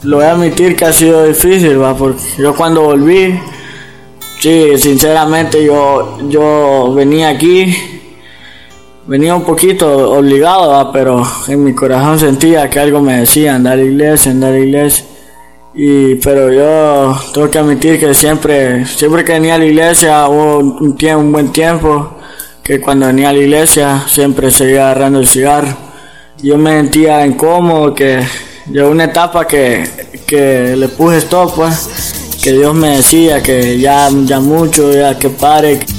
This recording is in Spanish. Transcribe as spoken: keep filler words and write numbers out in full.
lo voy a admitir que ha sido difícil, ¿va? Porque yo cuando volví, sí, sinceramente yo, yo venía aquí, venía un poquito obligado, ¿va? Pero en mi corazón sentía que algo me decía, andar a la iglesia, andar a la iglesia. Y, pero yo tengo que admitir que siempre, siempre que venía a la iglesia, hubo un, tiempo, un buen tiempo, que cuando venía a la iglesia siempre seguía agarrando el cigarro. Yo me sentía incómodo, que llegó una etapa que, que le puse stop, pues, que Dios me decía que ya, ya mucho, ya que pare,